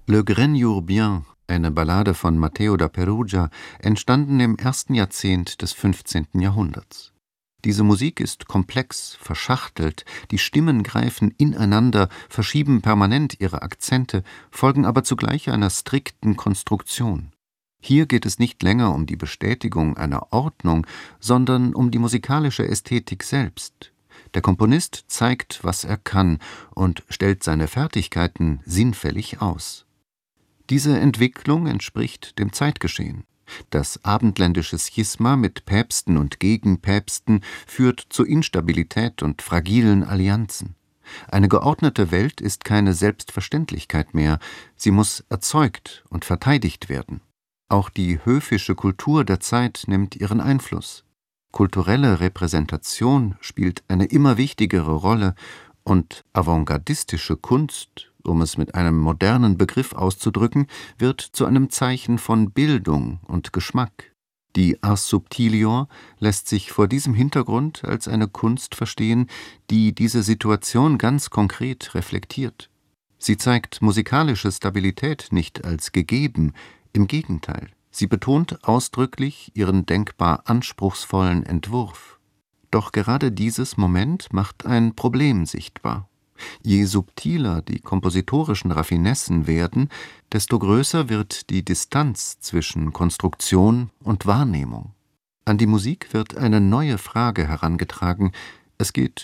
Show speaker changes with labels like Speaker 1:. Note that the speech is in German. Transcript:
Speaker 1: Le Grenier Bien, eine Ballade von Matteo da Perugia, entstanden im ersten Jahrzehnt des 15. Jahrhunderts. Diese Musik ist komplex, verschachtelt, die Stimmen greifen ineinander, verschieben permanent ihre Akzente, folgen aber zugleich einer strikten Konstruktion. Hier geht es nicht länger um die Bestätigung einer Ordnung, sondern um die musikalische Ästhetik selbst. Der Komponist zeigt, was er kann, und stellt seine Fertigkeiten sinnfällig aus. Diese Entwicklung entspricht dem Zeitgeschehen. Das abendländische Schisma mit Päpsten und Gegenpäpsten führt zu Instabilität und fragilen Allianzen. Eine geordnete Welt ist keine Selbstverständlichkeit mehr, sie muss erzeugt und verteidigt werden. Auch die höfische Kultur der Zeit nimmt ihren Einfluss. Kulturelle Repräsentation spielt eine immer wichtigere Rolle und avantgardistische Kunst, um es mit einem modernen Begriff auszudrücken, wird zu einem Zeichen von Bildung und Geschmack. Die Ars Subtilior lässt sich vor diesem Hintergrund als eine Kunst verstehen, die diese Situation ganz konkret reflektiert. Sie zeigt musikalische Stabilität nicht als gegeben, im Gegenteil. Sie betont ausdrücklich ihren denkbar anspruchsvollen Entwurf. Doch gerade dieses Moment macht ein Problem sichtbar. Je subtiler die kompositorischen Raffinessen werden, desto größer wird die Distanz zwischen Konstruktion und Wahrnehmung. An die Musik wird eine neue Frage herangetragen. Es geht